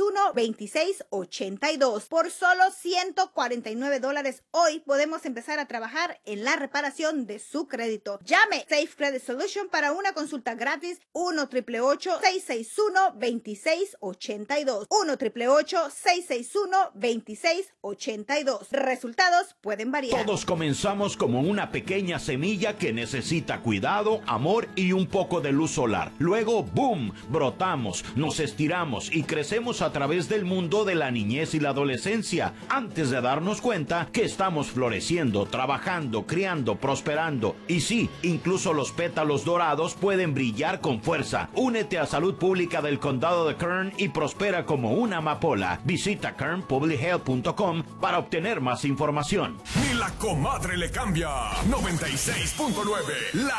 661-2682. Por solo $149 hoy podemos empezar a trabajar en la reparación de su crédito. Llame Safe Credit Solution para una consulta gratis. 1-888-661-2682. 1-888-661-2682. Resultados pueden variar. Todos comenzamos como una pequeña semilla que necesita cuidado, amor y un poco de luz solar. Luego, ¡boom!, brotamos, nos estiramos y crecemos a través del mundo de la niñez y la adolescencia, antes de darnos cuenta que estamos floreciendo, trabajando, criando, prosperando. Y sí, incluso los pétalos dorados pueden brillar con fuerza. Únete a Salud Pública del Condado de Kern y prospera como una amapola. Visita kernpublichealth.com para obtener más información. Ni la comadre le cambia. 96.9.